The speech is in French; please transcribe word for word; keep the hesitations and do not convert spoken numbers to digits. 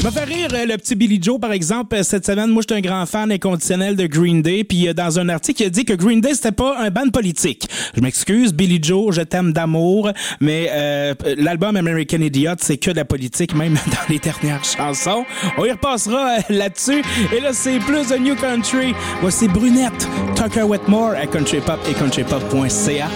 Il m'a fait rire, le petit Billy Joe, par exemple, cette semaine. Moi, j'étais un grand fan inconditionnel de Green Day. Puis dans un article, il a dit que Green Day, c'était pas un band politique. Je m'excuse, Billy Joe, je t'aime d'amour. Mais euh, l'album American Idiot, c'est que de la politique, même dans les dernières chansons. On y repassera là-dessus. Et là, c'est plus de New Country. Voici Brunette, Tucker Wetmore à Country Pop et country pop point c a.